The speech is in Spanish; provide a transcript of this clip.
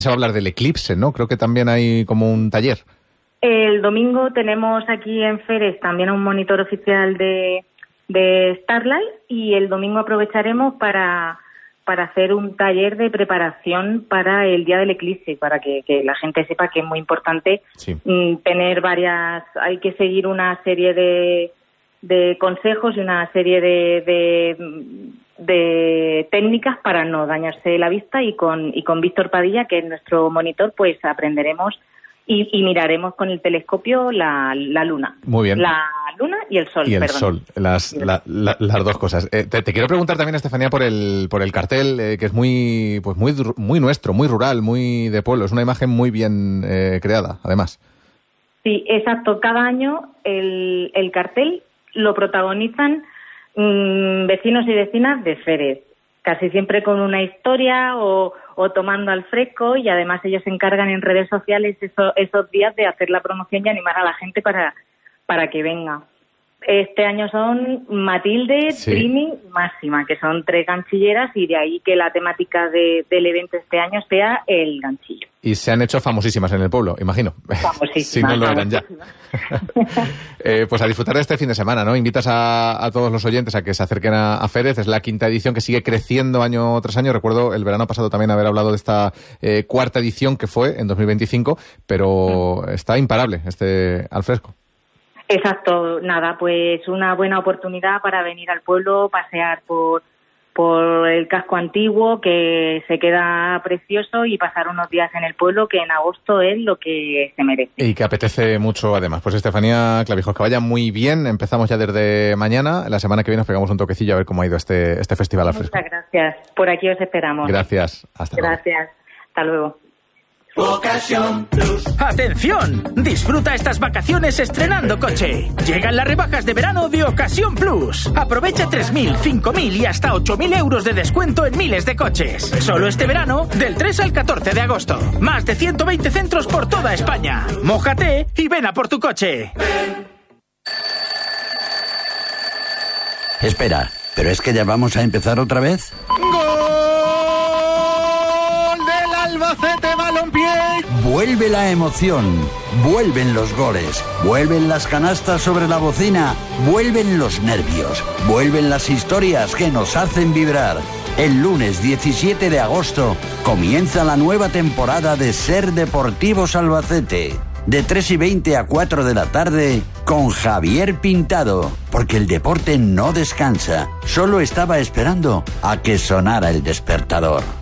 Se va a hablar del eclipse, ¿no? Creo que también hay como un taller. El domingo tenemos aquí en Férez también un monitor oficial de Starlight, y el domingo aprovecharemos para hacer un taller de preparación para el día del eclipse, para que la gente sepa que es muy importante tener hay que seguir una serie de consejos y una serie de técnicas para no dañarse la vista, y con Víctor Padilla, que es nuestro monitor, pues aprenderemos y miraremos con el telescopio la luna. Muy bien. La luna y el sol. Y el sol, las dos cosas. Te quiero preguntar también, Estefanía, por el cartel, que es muy nuestro, muy rural, muy de pueblo. Es una imagen muy bien creada, además. Sí, exacto. Cada año el cartel lo protagonizan vecinos y vecinas de Férez, casi siempre con una historia o tomando al fresco, y además ellos se encargan en redes sociales esos días de hacer la promoción y animar a la gente para que venga. Este año son Matilde, Trimi y Máxima, que son 3 ganchilleras, y de ahí que la temática del evento este año sea el ganchillo. Y se han hecho famosísimas en el pueblo, imagino. Famosísimas. Si no lo eran ya. Pues a disfrutar de este fin de semana, ¿no? Invitas a todos los oyentes a que se acerquen a Férez. Es la 5ª edición, que sigue creciendo año tras año. Recuerdo el verano pasado también haber hablado de esta 4ª edición, que fue en 2025, pero está imparable al fresco. Exacto, nada, pues una buena oportunidad para venir al pueblo, pasear por el casco antiguo, que se queda precioso, y pasar unos días en el pueblo, que en agosto es lo que se merece. Y que apetece mucho, además. Pues Estefanía Clavijos, que vaya muy bien. Empezamos ya desde mañana. La semana que viene nos pegamos un toquecillo a ver cómo ha ido este festival al fresco. Muchas gracias. Por aquí os esperamos. Gracias. Hasta luego. Gracias. Hasta luego. Ocasión Plus. ¡Atención! Disfruta estas vacaciones estrenando coche. Llegan las rebajas de verano de Ocasión Plus. Aprovecha 3.000, 5.000 y hasta 8.000 euros de descuento en miles de coches. Solo este verano, del 3 al 14 de agosto. Más de 120 centros por toda España. Mójate y ven a por tu coche. Espera, ¿pero es que ya vamos a empezar otra vez? Albacete Balompié. Vuelve la emoción, vuelven los goles, vuelven las canastas sobre la bocina, vuelven los nervios, vuelven las historias que nos hacen vibrar. El lunes 17 de agosto comienza la nueva temporada de Ser Deportivos Albacete. De 3:20 a 4 de la tarde con Javier Pintado, porque el deporte no descansa, solo estaba esperando a que sonara el despertador.